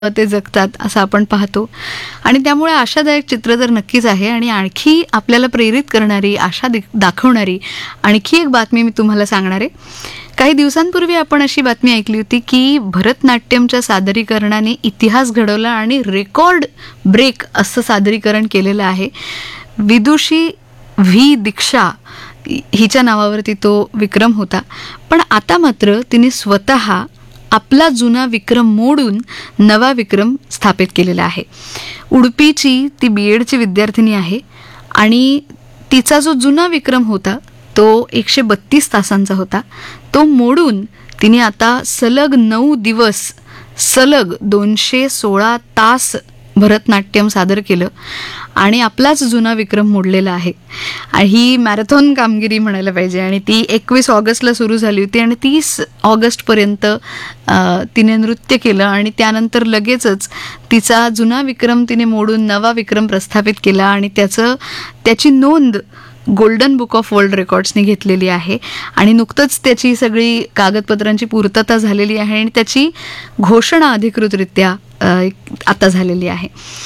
ते जगतात असं आपण पाहतो. आणि त्यामुळे आशादायक चित्र तर नक्कीच आहे. आणि आणखी आपल्याला प्रेरित करणारी, आशा दाखवणारी आणखी एक बातमी मी तुम्हाला सांगणार आहे. काही दिवसांपूर्वी आपण अशी बातमी ऐकली होती की भरतनाट्यमच्या सादरीकरणाने इतिहास घडवला आणि रेकॉर्ड ब्रेक असं सादरीकरण केलेलं आहे. विदुषी व्ही दीक्षा हिच्या नावावरती तो विक्रम होता. पण आता मात्र तिने स्वतः आपला जुना विक्रम मोडून नवा विक्रम स्थापित केलेला आहे. उडपीची ती BEdची विद्यार्थिनी आहे आणि तिचा जो जुना विक्रम होता तो 132 तासांचा होता. तो मोडून तिने आता सलग 9 दिवस सलग 216 तास भरतनाट्यम सादर केलं आणि आपलाच जुना विक्रम मोडलेला आहे. ही मॅरेथॉन कामगिरी म्हणायला पाहिजे. आणि ती 21 ऑगस्टला सुरू झाली होती आणि 30 ऑगस्टपर्यंत तिने नृत्य केलं आणि त्यानंतर लगेचच तिचा जुना विक्रम तिने मोडून नवा विक्रम प्रस्थापित केला आणि त्याची नोंद गोल्डन बुक ऑफ वर्ल्ड रेकॉर्ड्सने घेतलेली आहे. आणि नुकतंच त्याची सगळी कागदपत्रांची पूर्तता झालेली आहे आणि त्याची घोषणा अधिकृतरित्या आता झालेली आहे.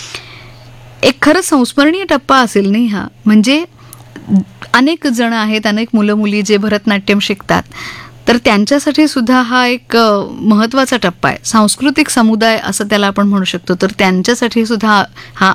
एक खरंच संस्मरणीय टप्पा असेल नाही हा. म्हणजे अनेक जण आहेत, अनेक मुलं मुली जे भरतनाट्यम शिकतात, तर त्यांच्यासाठी सुद्धा हा एक महत्त्वाचा टप्पा आहे. सांस्कृतिक समुदाय असं त्याला आपण म्हणू शकतो. तर त्यांच्यासाठी सुद्धा हा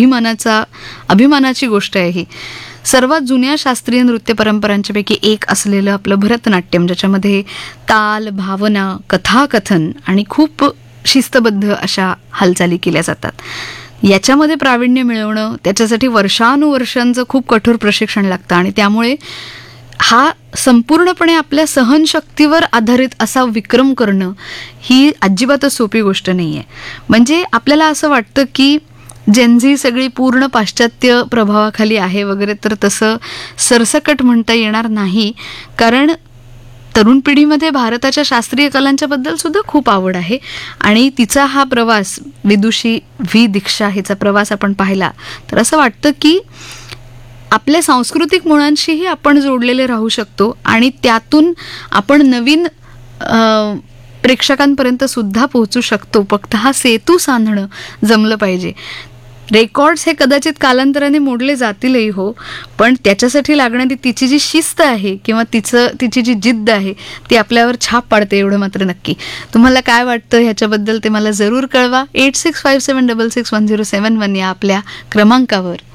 अभिमानाची गोष्ट आहे ही. सर्वात जुन्या शास्त्रीय नृत्य परंपरांच्यापैकी एक असलेलं आपलं भरतनाट्यम, ज्याच्यामध्ये ताल, भावना, कथाकथन आणि खूप शिस्तबद्ध अशा हालचाली केल्या जातात, याच्यामध्ये प्रावीण्य मिळवणं त्याच्यासाठी वर्षानुवर्षांचं खूप कठोर प्रशिक्षण लागतं. आणि त्यामुळे हा संपूर्णपणे आपल्या सहनशक्तीवर आधारित असा विक्रम करणं ही अजिबातच सोपी गोष्ट नाही आहे. म्हणजे आपल्याला असं वाटतं की जेनझी सगळी पूर्ण पाश्चात्य प्रभावाखाली आहे वगैरे, तर तसं सरसकट म्हणता येणार नाही. कारण तरुण पिढीमध्ये भारताच्या शास्त्रीय कलांच्या बद्दल सुद्धा खूप आवड आहे. आणि तिचा हा प्रवास, विदुषी व्ही दीक्षा हिचा प्रवास आपण पाहिला तर असं वाटतं की आपल्या सांस्कृतिक मुळांशीही आपण जोडलेले राहू शकतो आणि त्यातून आपण नवीन प्रेक्षकांपर्यंत सुद्धा पोहोचू शकतो. फक्त हा सेतू सांधणं जमलं पाहिजे. रेकॉर्ड्स हे कदाचित कालांतराने मोडले जातीलही हो, पण त्याच्यासाठी लागणारी तिची जी शिस्त आहे किंवा तिची जी जिद्द आहे ती आपल्यावर छाप पाडते, एवढं मात्र नक्की. तुम्हाला काय वाटतं ह्याच्याबद्दल ते मला जरूर कळवा. 8657661071 या आपल्या क्रमांकावर.